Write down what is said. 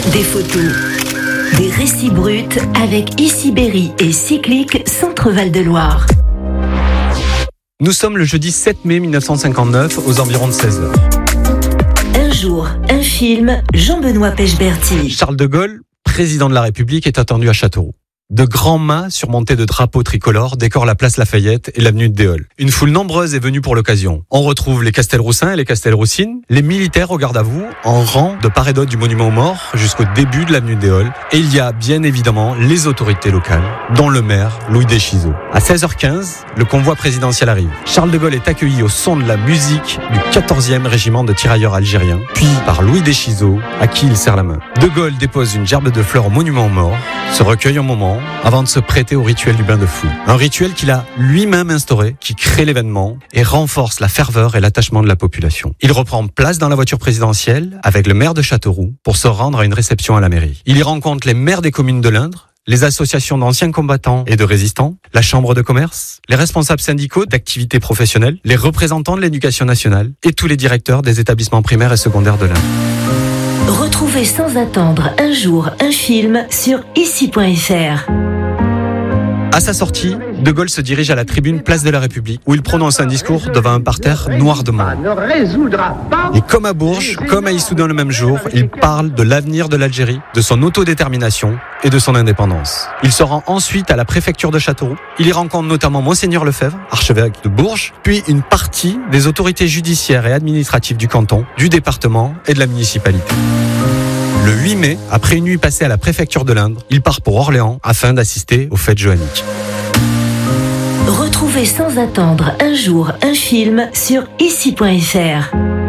Des photos, des récits bruts avec Ici Berry et Cyclique Centre Val de Loire. Nous sommes le jeudi 7 mai 1959 aux environs de 16h. Un jour, un film, Jean-Benoît Pechberti. Charles de Gaulle, président de la République, est attendu à Châteauroux. De grands mâts surmontés de drapeaux tricolores décorent la place Lafayette et l'avenue de Déole. Une foule nombreuse est venue pour l'occasion. On retrouve les Castelroussins et les Castelroussines, les militaires au garde à vous, en rang de part et d'autre du monument aux morts jusqu'au début de l'avenue de Déole. Et il y a bien évidemment les autorités locales, dont le maire Louis Deschizot. À 16h15, le convoi présidentiel arrive. Charles de Gaulle est accueilli au son de la musique du 14e régiment de tirailleurs algériens, puis par Louis Deschizot, à qui il serre la main. De Gaulle dépose une gerbe de fleurs au monument aux morts, se recueille un moment, avant de se prêter au rituel du bain de foule. Un rituel qu'il a lui-même instauré, qui crée l'événement et renforce la ferveur et l'attachement de la population. Il reprend place dans la voiture présidentielle avec le maire de Châteauroux pour se rendre à une réception à la mairie. Il y rencontre les maires des communes de l'Indre, les associations d'anciens combattants et de résistants, la chambre de commerce, les responsables syndicaux d'activités professionnelles, les représentants de l'éducation nationale et tous les directeurs des établissements primaires et secondaires de l'Indre. Retrouvez sans attendre un jour un film sur ici.fr. À sa sortie, De Gaulle se dirige à la tribune Place de la République où il prononce un discours devant un parterre noir de monde. Et comme à Bourges, comme à Issoudun le même jour, il parle de l'avenir de l'Algérie, de son autodétermination et de son indépendance. Il se rend ensuite à la préfecture de Châteauroux. Il y rencontre notamment Monseigneur Lefebvre, archevêque de Bourges, puis une partie des autorités judiciaires et administratives du canton, du département et de la municipalité. Le 8 mai, après une nuit passée à la préfecture de l'Indre, il part pour Orléans afin d'assister aux fêtes joanniques. Retrouvez sans attendre un jour un film sur ici.fr.